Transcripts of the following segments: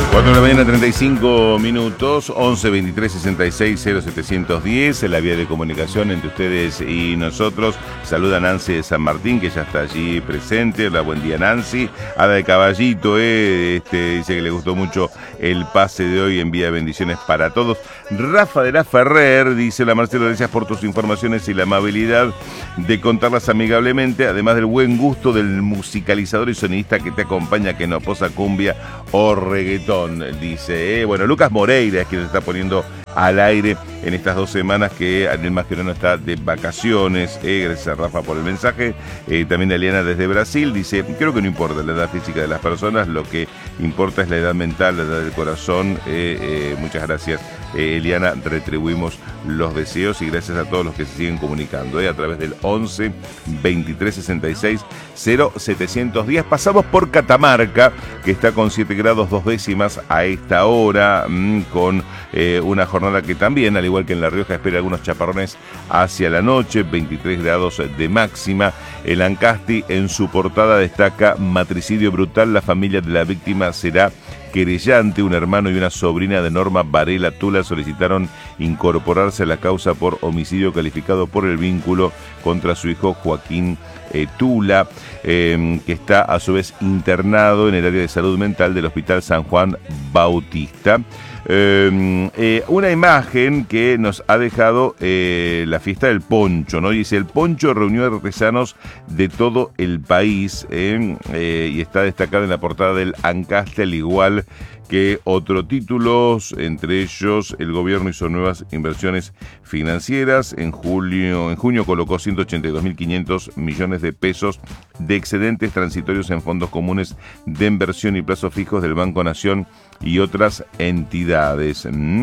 4 de la mañana, 35 minutos, 11 23 66 0710, en la vía de comunicación entre ustedes y nosotros. Saluda Nancy de San Martín, que ya está allí presente. Hola, buen día, Nancy. Ada de Caballito, dice que le gustó mucho el pase de hoy, envía bendiciones para todos. Rafa de la Ferrer dice: hola Marcelo, gracias por tus informaciones y la amabilidad de contarlas amigablemente, además del buen gusto del musicalizador y sonidista que te acompaña, que no posa cumbia o reggaetón. Dice, bueno, Lucas Moreira es quien se está poniendo al aire en estas 2 semanas que Ariel Mascherano está de vacaciones. Gracias a Rafa por el mensaje. También Eliana desde Brasil dice: creo que no importa la edad física de las personas, lo que importa es la edad mental, la edad del corazón. Muchas gracias, Eliana, retribuimos los deseos, y gracias a todos los que se siguen comunicando a través del 11 23 66 0710. Pasamos por Catamarca, que está con 7 grados 2 décimas a esta hora, con una jornada que también, al igual que en La Rioja, espera algunos chaparrones hacia la noche, 23 grados de máxima. El Ancasti en su portada destaca: matricidio brutal, la familia de la víctima será querellante. Un hermano y una sobrina de Norma Varela Tula solicitaron incorporarse a la causa por homicidio calificado por el vínculo contra su hijo Joaquín Tula, que está a su vez internado en el área de salud mental del Hospital San Juan Bautista. Una imagen que nos ha dejado la fiesta del poncho, ¿no? Dice: el poncho reunió a artesanos de todo el país, y está destacado en la portada del Ancasti, al igual que otros títulos, entre ellos: el gobierno hizo nuevas inversiones financieras. En junio colocó 182.500 millones de pesos de excedentes transitorios en fondos comunes de inversión y plazos fijos del Banco Nación y otras entidades.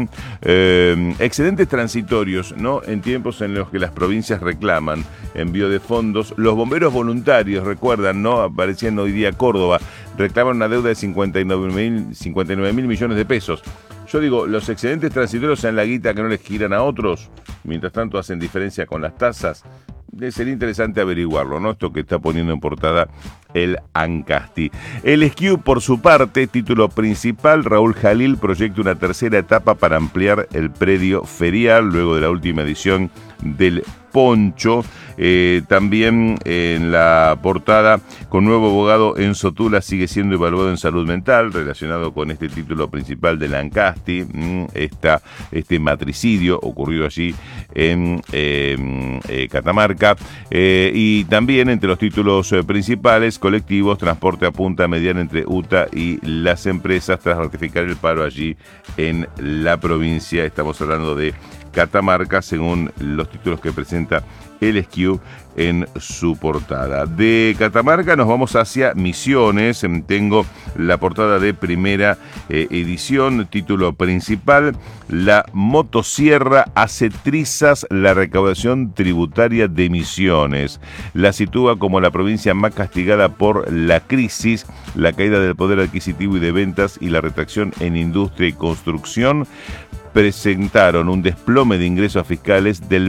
Excedentes transitorios, ¿no? En tiempos en los que las provincias reclaman envío de fondos. Los bomberos voluntarios, recuerdan, ¿no? Aparecían hoy día Córdoba, reclaman una deuda de 59.000 millones de pesos. Yo digo, los excedentes transitorios sean la guita que no les giran a otros, mientras tanto hacen diferencia con las tasas. Sería interesante averiguarlo, ¿no? Esto que está poniendo en portada el Ancasti. El Esquiu, por su parte, título principal: Raúl Jalil proyecta una tercera etapa para ampliar el predio ferial luego de la última edición del Poncho. También en la portada: con nuevo abogado, Enzo Tula sigue siendo evaluado en salud mental, relacionado con este título principal del Ancasti. Este matricidio ocurrido allí en Catamarca. Y también entre los títulos principales: colectivos, transporte a punta mediana entre UTA y las empresas tras ratificar el paro allí en la provincia. Estamos hablando de Catamarca, según los títulos que presenta el Esquiu en su portada. De Catamarca nos vamos hacia Misiones. Tengo la portada de Primera Edición, título principal: la motosierra hace trizas la recaudación tributaria de Misiones. La sitúa como la provincia más castigada por la crisis, la caída del poder adquisitivo y de ventas y la retracción en industria y construcción. Presentaron un desplome de ingresos fiscales del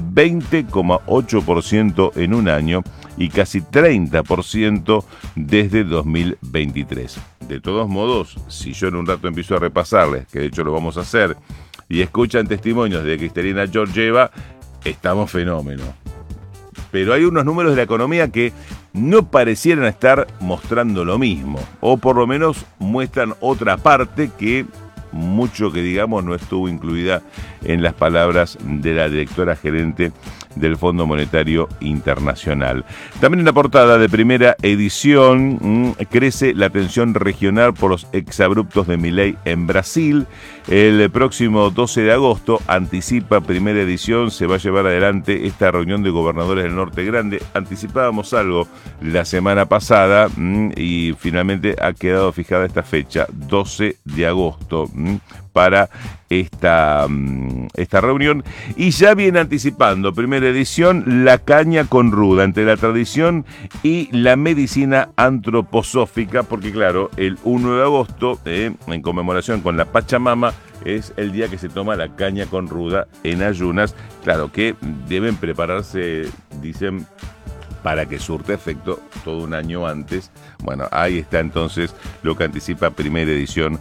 20,8% en un año y casi 30% desde 2023. De todos modos, si yo en un rato empiezo a repasarles, que de hecho lo vamos a hacer, y escuchan testimonios de Cristalina Georgieva, estamos fenómeno. Pero hay unos números de la economía que no parecieran estar mostrando lo mismo, o por lo menos muestran otra parte que mucho que digamos no estuvo incluida en las palabras de la directora gerente del Fondo Monetario Internacional. También en la portada de Primera Edición: crece la tensión regional por los exabruptos de Milei en Brasil. El próximo 12 de agosto, anticipa Primera Edición, se va a llevar adelante esta reunión de gobernadores del Norte Grande. Anticipábamos algo la semana pasada, y finalmente ha quedado fijada esta fecha, 12 de agosto, para esta reunión. Y ya viene anticipando Primera Edición la caña con ruda, entre la tradición y la medicina antroposófica, porque claro, el 1 de agosto, en conmemoración con la Pachamama, es el día que se toma la caña con ruda en ayunas. Claro que deben prepararse, dicen, para que surte efecto todo un año antes. Bueno, ahí está entonces lo que anticipa Primera Edición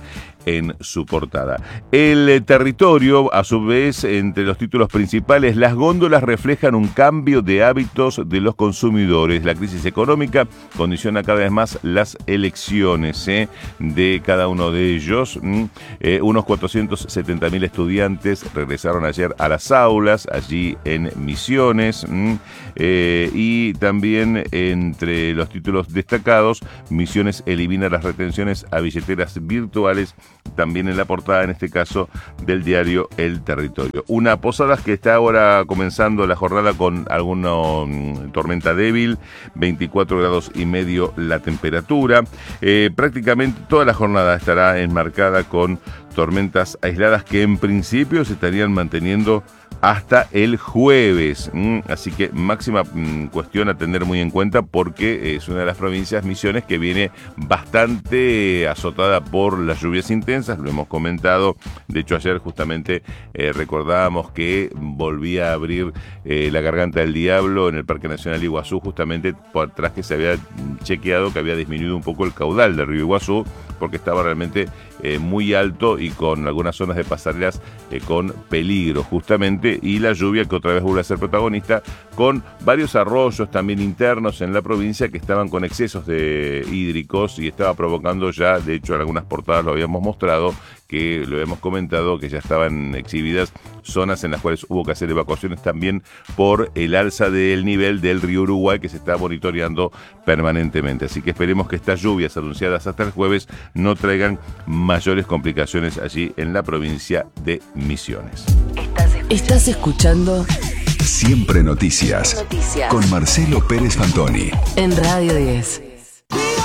en su portada. El territorio, a su vez, entre los títulos principales, las góndolas reflejan un cambio de hábitos de los consumidores. La crisis económica condiciona cada vez más las elecciones de cada uno de ellos. Unos 470.000 estudiantes regresaron ayer a las aulas, allí en Misiones, y también entre los títulos destacados, Misiones elimina las retenciones a billeteras virtuales, también en la portada, en este caso, del diario El Territorio. Una Posadas que está ahora comenzando la jornada con alguna tormenta débil, 24 grados y medio la temperatura. Prácticamente toda la jornada estará enmarcada con tormentas aisladas que en principio se estarían manteniendo hasta el jueves. Así que máxima cuestión a tener muy en cuenta, porque es una de las provincias, Misiones, que viene bastante azotada por las lluvias intensas, lo hemos comentado. De hecho, ayer justamente recordábamos que volvía a abrir la Garganta del Diablo en el Parque Nacional Iguazú, justamente por atrás que se había chequeado que había disminuido un poco el caudal del río Iguazú, porque estaba realmente muy alto y con algunas zonas de pasarelas con peligro justamente, y la lluvia que otra vez vuelve a ser protagonista, con varios arroyos también internos en la provincia que estaban con excesos de hídricos y estaba provocando ya, de hecho en algunas portadas lo habíamos mostrado, que lo hemos comentado, que ya estaban exhibidas zonas en las cuales hubo que hacer evacuaciones también por el alza del nivel del río Uruguay, que se está monitoreando permanentemente. Así que esperemos que estas lluvias anunciadas hasta el jueves no traigan mayores complicaciones allí en la provincia de Misiones. Estás escuchando Siempre Noticias con Marcelo Pérez Fantoni en Radio 10.